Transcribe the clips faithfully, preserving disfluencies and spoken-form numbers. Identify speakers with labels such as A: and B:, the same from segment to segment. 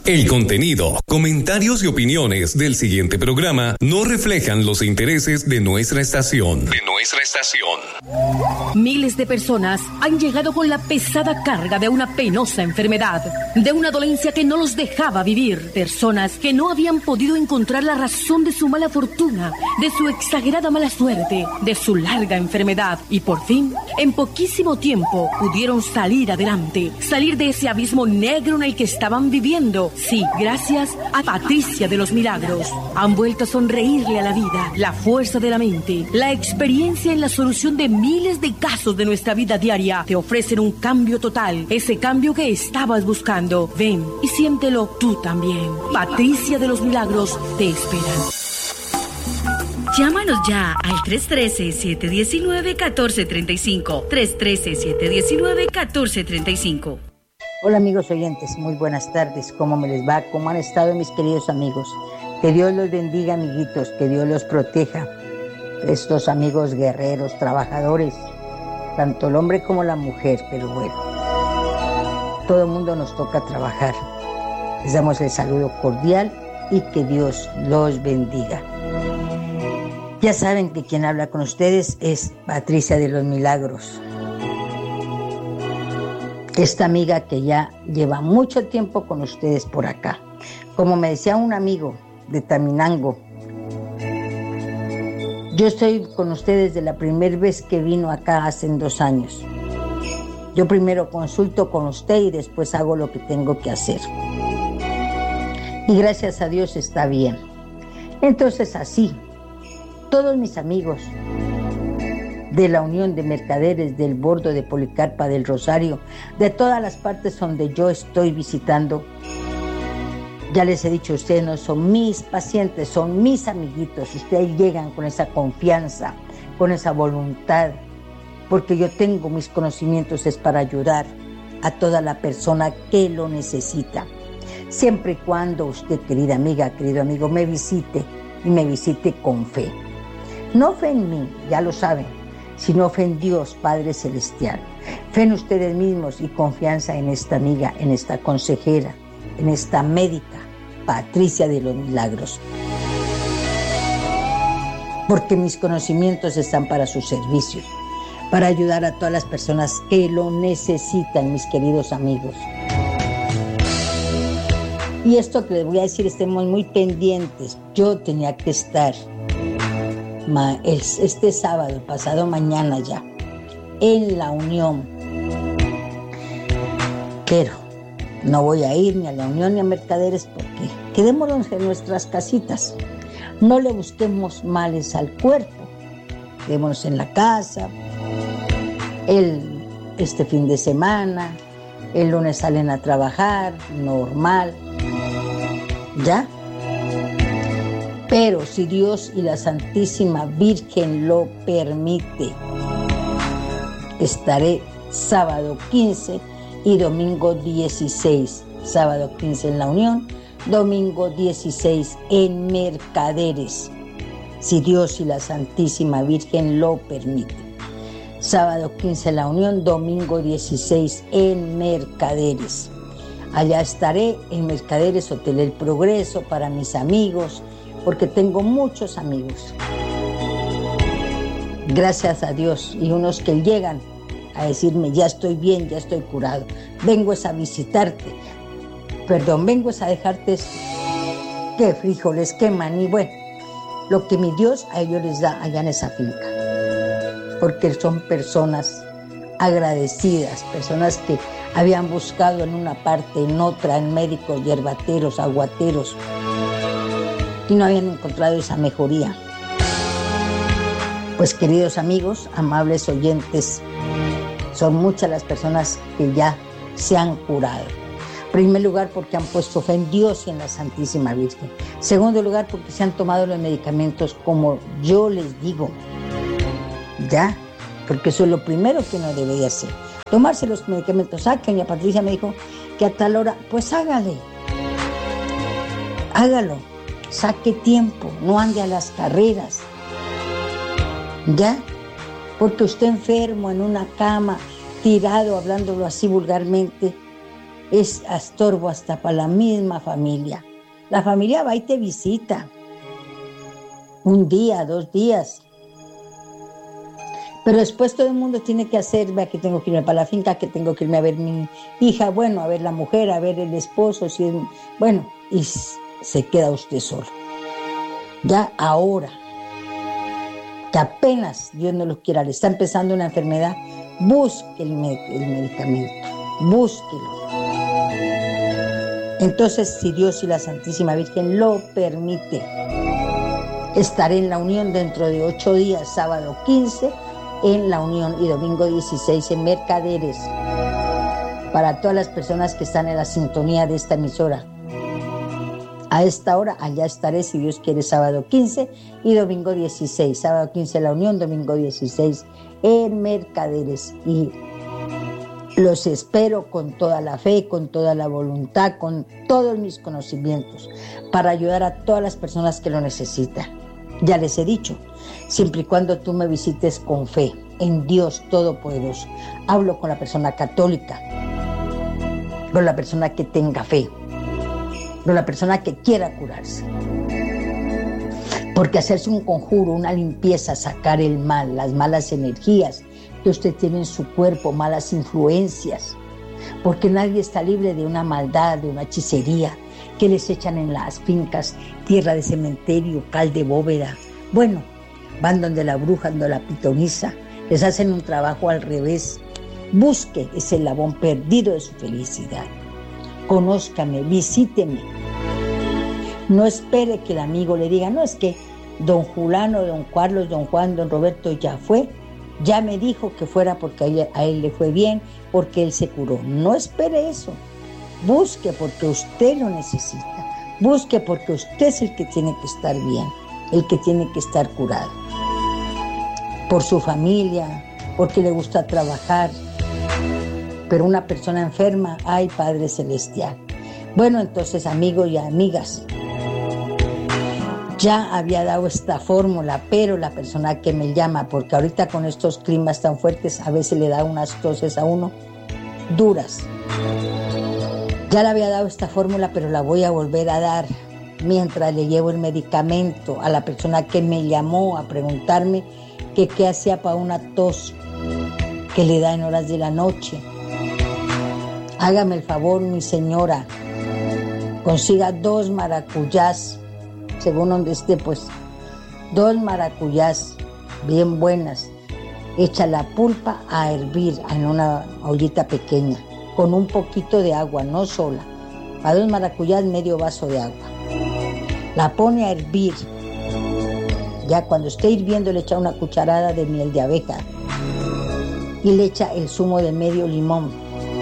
A: El contenido, comentarios y opiniones del siguiente programa no reflejan los intereses de nuestra estación. De nuestra estación.
B: Miles de personas han llegado con la pesada carga de una penosa enfermedad, de una dolencia que no los dejaba vivir. Personas que no habían podido encontrar la razón de su mala fortuna, de su exagerada mala suerte, de su larga enfermedad. Y por fin, en poquísimo tiempo, pudieron salir adelante, salir de ese abismo negro en el que estaban viviendo. Sí, gracias a Patricia de los Milagros. Han vuelto a sonreírle a la vida, la fuerza de la mente, la experiencia en la solución de miles de casos de nuestra vida diaria. Te ofrecen un cambio total, ese cambio que estabas buscando. Ven y siéntelo tú también. Patricia de los Milagros te espera.
C: Llámanos ya al tres uno tres, siete uno nueve, uno cuatro tres cinco. tres uno tres, siete uno nueve, uno cuatro tres cinco.
D: Hola amigos oyentes, muy buenas tardes. ¿Cómo me les va? ¿Cómo han estado mis queridos amigos? Que Dios los bendiga, amiguitos, que Dios los proteja. Estos amigos guerreros, trabajadores, tanto el hombre como la mujer, pero bueno, todo el mundo nos toca trabajar. Les damos el saludo cordial y que Dios los bendiga. Ya saben que quien habla con ustedes es Patricia de los Milagros. Esta amiga que ya lleva mucho tiempo con ustedes por acá. Como me decía un amigo de Taminango, yo estoy con ustedes desde la primera vez que vino acá hace dos años. Yo primero consulto con usted y después hago lo que tengo que hacer. Y gracias a Dios está bien. Entonces así, todos mis amigos de la Unión de Mercaderes del Bordo de Policarpa del Rosario, de todas las partes donde yo estoy visitando, ya les he dicho, ustedes no son mis pacientes, son mis amiguitos. Ustedes llegan con esa confianza, con esa voluntad, porque yo tengo mis conocimientos, es para ayudar a toda la persona que lo necesita. Siempre y cuando usted, querida amiga, querido amigo, me visite y me visite con fe. No fe en mí, ya lo saben, sino fe en Dios Padre Celestial. Fe en ustedes mismos y confianza en esta amiga, en esta consejera, en esta médica, Patricia de los Milagros. Porque mis conocimientos están para su servicio, para ayudar a todas las personas que lo necesitan, mis queridos amigos. Y esto que les voy a decir, estemos muy pendientes. Yo tenía que estar este sábado, pasado mañana ya, en la Unión. Pero no voy a ir ni a la Unión ni a Mercaderes porque quedémonos en nuestras casitas. No le busquemos males al cuerpo. Quedémonos en la casa. El, este fin de semana, el lunes salen a trabajar, normal. ¿Ya? Pero si Dios y la Santísima Virgen lo permite, estaré sábado quince y domingo dieciséis. Sábado quince en la Unión, domingo dieciséis en Mercaderes. Si Dios y la Santísima Virgen lo permite. Sábado quince en la Unión, domingo dieciséis en Mercaderes. Allá estaré en Mercaderes, Hotel El Progreso, para mis amigos, porque tengo muchos amigos, gracias a Dios, y unos que llegan a decirme, ya estoy bien, ya estoy curado, vengo es a visitarte, perdón, vengo es a dejarte esto, qué frijoles, qué maní, bueno, lo que mi Dios a ellos les da allá en esa finca, porque son personas agradecidas, personas que habían buscado en una parte, en otra, en médicos, yerbateros, aguateros, y no habían encontrado esa mejoría. Pues queridos amigos, amables oyentes, son muchas las personas que ya se han curado. En primer lugar, porque han puesto fe en Dios y en la Santísima Virgen. En segundo lugar, porque se han tomado los medicamentos como yo les digo. ¿Ya? Porque eso es lo primero que uno debería hacer. Tomarse los medicamentos. Ah, que doña Patricia me dijo que a tal hora, pues hágale. Hágalo. Saque tiempo, no ande a las carreras, ¿ya? Porque usted enfermo en una cama, tirado, hablándolo así vulgarmente, es estorbo hasta para la misma familia. La familia va y te visita. Un día, dos días. Pero después todo el mundo tiene que hacer, vea que tengo que irme para la finca, que tengo que irme a ver mi hija, bueno, a ver la mujer, a ver el esposo, si es, bueno, y se queda usted solo. Ya ahora, que apenas Dios no lo quiera, le está empezando una enfermedad, busque el, med- el medicamento, búsquelo. Entonces, si Dios y la Santísima Virgen lo permite, estaré en la unión dentro de ocho días, sábado quince, en la unión y domingo dieciséis en Mercaderes. Para todas las personas que están en la sintonía de esta emisora. A esta hora allá estaré, si Dios quiere, sábado quince y domingo dieciséis. Sábado quince en la unión, domingo dieciséis en Mercaderes. Y los espero con toda la fe, con toda la voluntad, con todos mis conocimientos, para ayudar a todas las personas que lo necesitan. Ya les he dicho, siempre y cuando tú me visites con fe en Dios Todopoderoso. Hablo con la persona católica, con la persona que tenga fe, con la persona que quiera curarse. Porque hacerse un conjuro, una limpieza, sacar el mal, las malas energías que usted tiene en su cuerpo, malas influencias. Porque nadie está libre de una maldad, de una hechicería que les echan en las fincas, tierra de cementerio, cal de bóveda. Bueno, van donde la bruja, donde la pitonisa, les hacen un trabajo al revés. Busque ese eslabón perdido de su felicidad. Conózcame, visíteme. No espere que el amigo le diga, no, es que don Julano, don Carlos, don Juan, don Roberto ya fue, ya me dijo que fuera porque a él, a él le fue bien, porque él se curó. No espere eso. Busque porque usted lo necesita. Busque porque usted es el que tiene que estar bien, el que tiene que estar curado. Por su familia, porque le gusta trabajar. Pero una persona enferma, ay, Padre Celestial. Bueno, entonces, amigos y amigas, ya había dado esta fórmula, pero la persona que me llama, porque ahorita con estos climas tan fuertes, a veces le da unas toses a uno duras. Ya le había dado esta fórmula, pero la voy a volver a dar mientras le llevo el medicamento a la persona que me llamó a preguntarme que qué hacía para una tos que le da en horas de la noche. Hágame el favor, mi señora, consiga dos maracuyás, según donde esté, pues, dos maracuyás bien buenas, echa la pulpa a hervir en una ollita pequeña, con un poquito de agua, no sola. A dos maracuyás, medio vaso de agua. La pone a hervir. Ya cuando esté hirviendo, le echa una cucharada de miel de abeja y le echa el zumo de medio limón.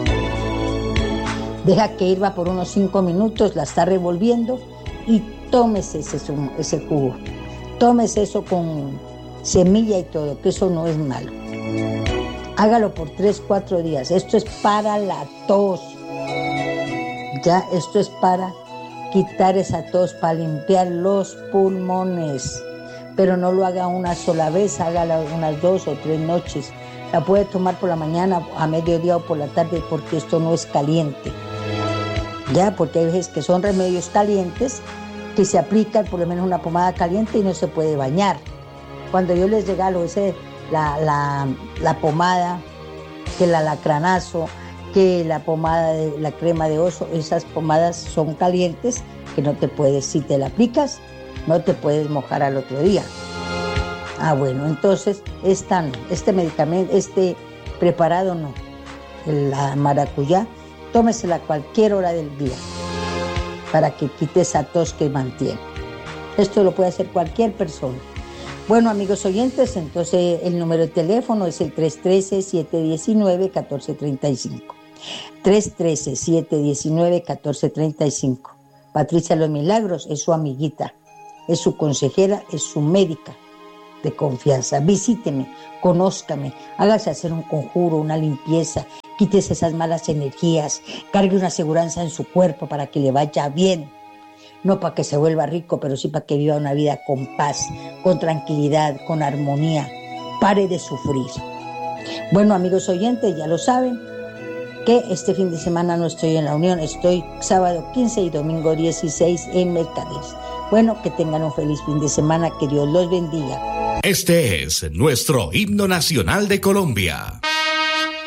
D: Deja que hirva por unos cinco minutos, la está revolviendo y tómese ese, zumo, ese jugo. Tómese eso con semilla y todo, que eso no es malo. Hágalo por tres, cuatro días. Esto es para la tos. Ya, esto es para quitar esa tos, para limpiar los pulmones. Pero no lo haga una sola vez, hágala unas dos o tres noches. La puede tomar por la mañana, a mediodía o por la tarde, porque esto no es caliente. Ya, porque hay veces que son remedios calientes que se aplican por lo menos una pomada caliente y no se puede bañar. Cuando yo les regalo ese, la, la, la pomada, que el alacranazo, que la pomada de la crema de oso, esas pomadas son calientes que no te puedes, si te la aplicas, no te puedes mojar al otro día. Ah, bueno, entonces esta, este medicamento, este preparado no, la maracuyá, tómesela a cualquier hora del día para que quite esa tos que mantiene. Esto lo puede hacer cualquier persona. Bueno, amigos oyentes, entonces el número de teléfono es el tres uno tres, siete uno nueve, uno cuatro tres cinco. tres uno tres, siete uno nueve, uno cuatro tres cinco. Patricia Los Milagros es su amiguita, es su consejera, es su médica de confianza. Visíteme, conózcame, hágase hacer un conjuro, una limpieza, quítese esas malas energías, cargue una aseguranza en su cuerpo para que le vaya bien. No para que se vuelva rico, pero sí para que viva una vida con paz, con tranquilidad, con armonía. Pare de sufrir. Bueno, amigos oyentes, ya lo saben, que este fin de semana no estoy en la Unión, estoy sábado quince y domingo dieciséis en Mercaderes. Bueno, que tengan un feliz fin de semana, que Dios los bendiga.
E: Este es nuestro himno nacional de Colombia.